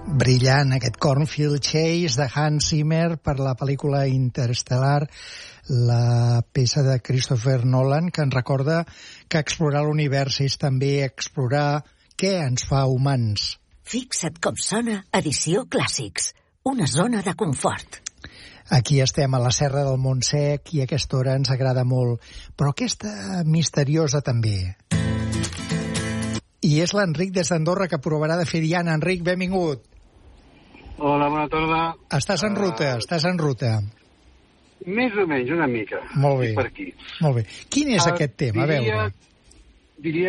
Brillant, aquest Cornfield Chase de Hans Zimmer per la pel·lícula Interstellar, la peça de Christopher Nolan, que ens recorda que explorar l'univers és també explorar què ens fa humans. Fixa't com sona Edició Clàssics, una zona de confort. Aquí estem a la Serra del Montsec i a aquesta hora ens agrada molt, però aquesta misteriosa també. I és l'Enric des d'Andorra que provarà de fer diana. Enric, benvingut. Hola, bona tarda. Estàs en ruta, estàs en ruta. Més o menys, una mica. Molt bé. Per aquí. Molt bé. Quin és aquest tema? A veure. Diria